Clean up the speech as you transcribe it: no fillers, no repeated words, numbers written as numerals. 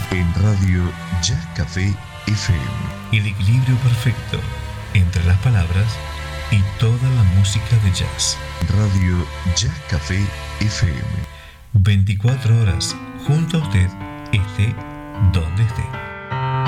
en Radio Jazz Café FM. El equilibrio perfecto entre las palabras y toda la música de jazz. Radio Jazz Café FM. 24 horas junto a usted, esté donde esté.